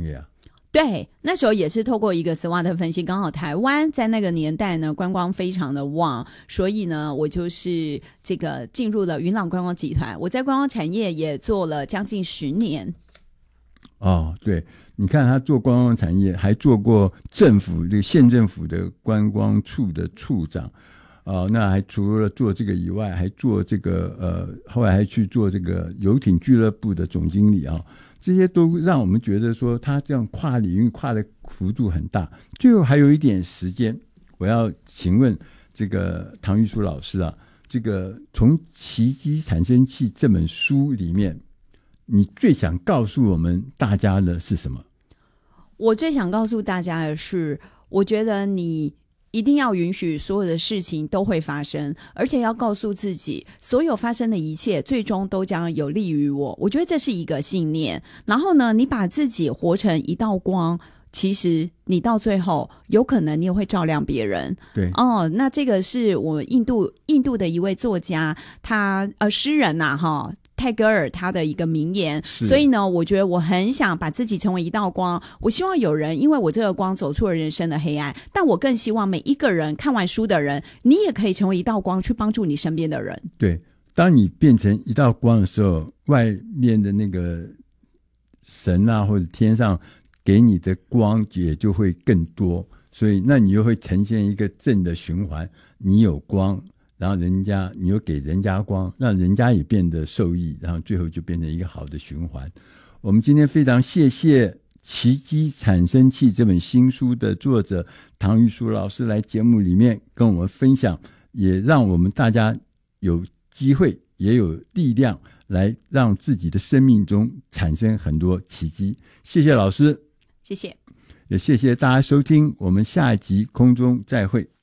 业啊？ 对，那时候也是透过一个 SWOT 分析，刚好台湾在那个年代呢观光非常的旺，所以呢我就是这个进入了云朗观光集团，我在观光产业也做了将近10年。 哦，对，你看他做观光产业，还做过政府这个县政府的观光处的处长，那还除了做这个以外，还做这个后来还去做这个游艇俱乐部的总经理啊。这些都让我们觉得说他这样跨领域跨的幅度很大。最后还有一点时间，我要请问这个唐玉书老师啊，这个从《奇迹产生器》这本书里面，你最想告诉我们大家的是什么？ 我最想告诉大家的是，我觉得你一定要允许所有的事情都会发生，而且要告诉自己，所有发生的一切最终都将有利于我。我觉得这是一个信念。然后呢，你把自己活成一道光，其实你到最后有可能你也会照亮别人。 对， 那这个是我印度的一位作家，他诗人哈。泰戈尔他的一个名言，所以呢我觉得我很想把自己成为一道光，我希望有人因为我这个光走出了人生的黑暗，但我更希望每一个人看完书的人，你也可以成为一道光去帮助你身边的人。 对，当你变成一道光的时候，外面的那个神啊或者天上给你的光也就会更多，所以那你又会呈现一个正的循环，你有光，然后你又给人家光，让人家也变得受益，然后最后就变成一个好的循环。我们今天非常谢谢《奇迹产生器》这本新书的作者唐玉书老师来节目里面跟我们分享，也让我们大家有机会也有力量来让自己的生命中产生很多奇迹。谢谢老师， 谢谢， 也谢谢大家收听，我们下一集空中再会。